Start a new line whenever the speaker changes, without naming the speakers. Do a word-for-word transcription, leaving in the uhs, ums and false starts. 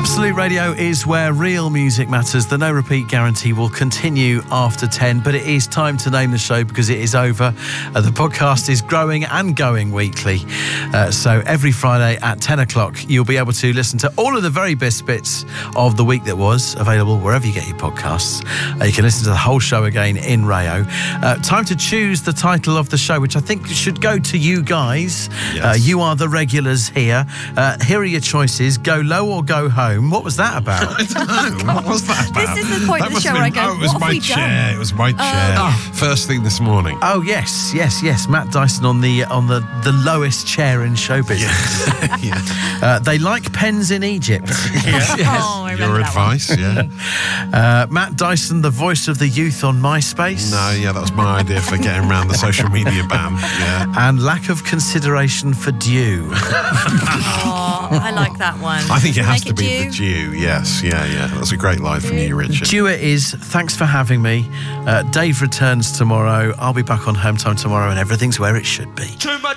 Absolute Radio is where real music matters. The no repeat guarantee will continue after ten, but it is time to name the show because it is over. Uh, the podcast is growing and going weekly. Uh, so every Friday at ten o'clock, you'll be able to listen to all of the very best bits of the week that was available wherever you get your podcasts. Uh, you can listen to the whole show again in Rayo. Uh, time to choose the title of the show, which I think should go to you guys.
Yes.
Uh, you are the regulars here. Uh, here are your choices. Go low or go home. What was that about?
I don't know. What was that about?
This is the point
That
of the
must
show
have
where I
been-
go,
Oh, it was
what
my
have we
chair.
done?
It was my chair.
Oh.
First thing this morning.
Oh yes, yes, yes. Matt Dyson on the on the, the lowest chair in show business.
Yeah.
Uh, they like pens in Egypt.
Yeah.
Oh, I remember
Your
that one.
advice, yeah.
Uh, Matt Dyson, the voice of the youth on MySpace.
No, yeah, that was my idea for getting around the social media ban. Yeah.
And lack of consideration for due.
Oh, I like that one.
I think it has
Make
to be the Jew. Yes, yeah, yeah. That's a great line from you, Richard.
Due it is. Thanks for having me. Uh, Dave returns tomorrow. I'll be back on Home Time tomorrow, and everything's where it should be.
Too much